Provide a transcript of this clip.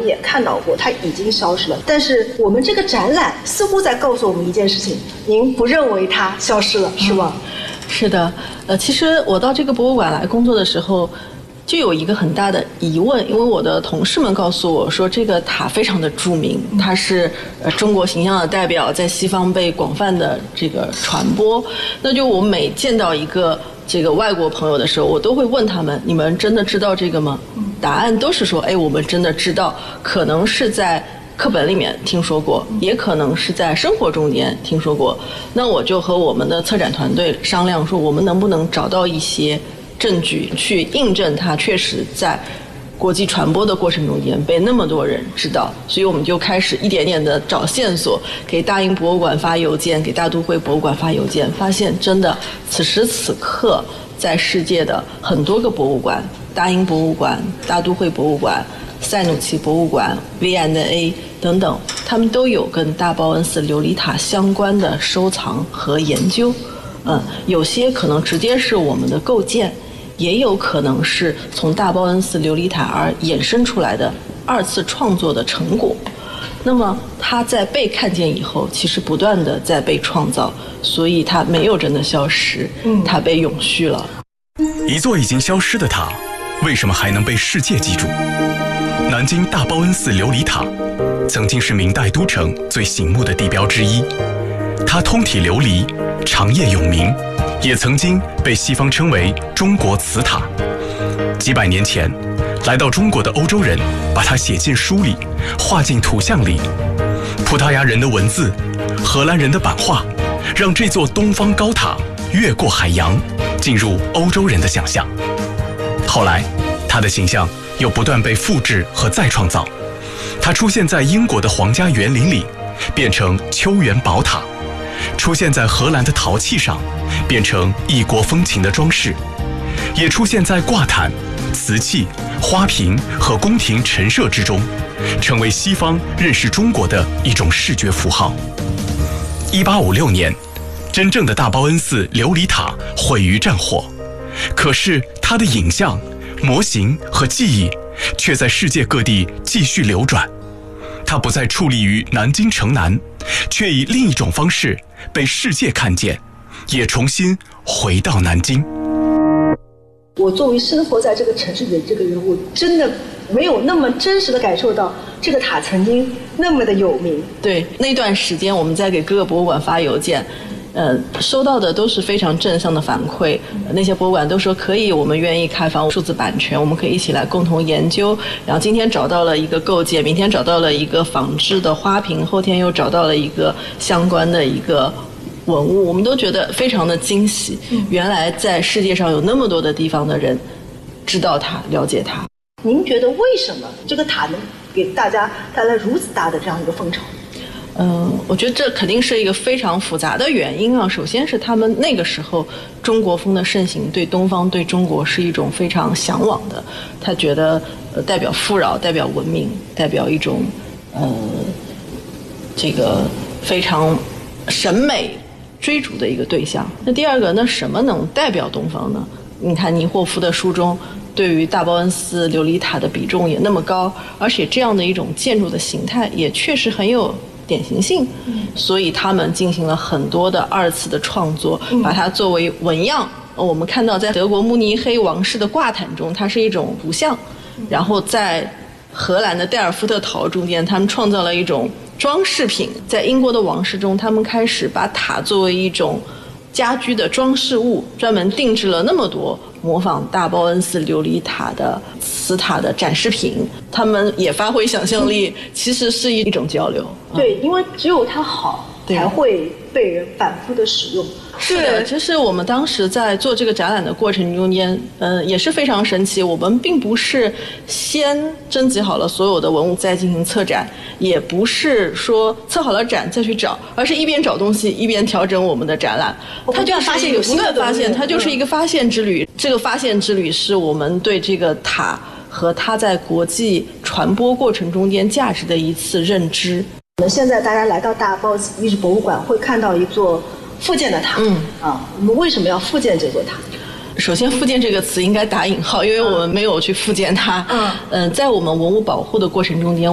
们也看到过，它已经消失了。但是我们这个展览似乎在告诉我们一件事情，您不认为它消失了，是吗？ 是的，其实我到这个博物馆来工作的时候，就有一个很大的疑问，因为我的同事们告诉我说，这个塔非常的著名，它是中国形象的代表，在西方被广泛的这个传播。那就我每见到一个这个外国朋友的时候，我都会问他们：你们真的知道这个吗？答案都是说：哎，我们真的知道，可能是在课本里面听说过，也可能是在生活中间听说过。那我就和我们的策展团队商量说，我们能不能找到一些证据去印证它确实在国际传播的过程中间被那么多人知道。所以我们就开始一点点的找线索，给大英博物馆发邮件，给大都会博物馆发邮件，发现真的此时此刻在世界的很多个博物馆，大英博物馆、大都会博物馆、塞努奇博物馆、V&A 等等，他们都有跟大报恩寺琉璃塔相关的收藏和研究。有些可能直接是我们的构建，也有可能是从大报恩寺琉璃塔而衍生出来的二次创作的成果。那么它在被看见以后，其实不断的在被创造，所以它没有真的消失，它被永续了。 一座已经消失的塔，为什么还能被世界记住？南京大报恩寺琉璃塔曾经是明代都城最醒目的地标之一，它通体琉璃，长夜永明，也曾经被西方称为中国瓷塔。几百年前来到中国的欧洲人把它写进书里，画进图像里，葡萄牙人的文字，荷兰人的版画，让这座东方高塔越过海洋，进入欧洲人的想象。后来它的形象又不断被复制和再创造，它出现在英国的皇家园林里，变成秋园宝塔，出现在荷兰的陶器上，变成异国风情的装饰，也出现在挂毯、瓷器、花瓶和宫廷陈设之中，成为西方认识中国的一种视觉符号。1856年，真正的大报恩寺琉璃塔毁于战火，可是它的影像、模型和记忆却在世界各地继续流转。它不再矗立于南京城南，却以另一种方式被世界看见，也重新回到南京。 我作为生活在这个城市里的这个人，我真的没有那么真实的感受到这个塔曾经那么的有名。 对，那段时间我们在给各个博物馆发邮件，收到的都是非常正向的反馈。那些博物馆都说可以，我们愿意开放数字版权，我们可以一起来共同研究。然后今天找到了一个构件，明天找到了一个仿制的花瓶，后天又找到了一个相关的一个文物，我们都觉得非常的惊喜。原来在世界上有那么多的地方的人知道它，了解它。 您觉得为什么这个塔能给大家带来如此大的这样一个风潮？ 我觉得这肯定是一个非常复杂的原因啊。首先是他们那个时候中国风的盛行，对东方、对中国是一种非常向往的。他觉得代表富饶，代表文明，代表一种这个非常审美追逐的一个对象。那第二个，那什么能代表东方呢？你看倪霍夫的书中对于大报恩寺琉璃塔的比重也那么高，而且这样的一种建筑的形态也确实很有典型性，所以他们进行了很多的二次的创作，把它作为纹样。我们看到在德国慕尼黑王室的挂毯中，它是一种图像，然后在荷兰的戴尔夫特陶中间，他们创造了一种装饰品。在英国的王室中，他们开始把塔作为一种家居的装饰物，专门定制了那么多模仿大报恩寺琉璃塔的瓷塔的展示品。他们也发挥想象力，其实是一种交流。 对，因为只有它好，才会被人反复的使用。 是的，其实我们当时在做这个展览的过程中间，也是非常神奇。我们并不是先征集好了所有的文物再进行策展，也不是说策好了展再去找，而是一边找东西一边调整我们的展览。它就发现有新的发现，它就是一个发现之旅。这个发现之旅是我们对这个塔和它在国际传播过程中间价值的一次认知。 现在大家来到大报遗址博物馆，会看到一座复建的塔。我们为什么要复建这座塔？ 首先，复建这个词应该打引号，因为我们没有去复建它。在我们文物保护的过程中间，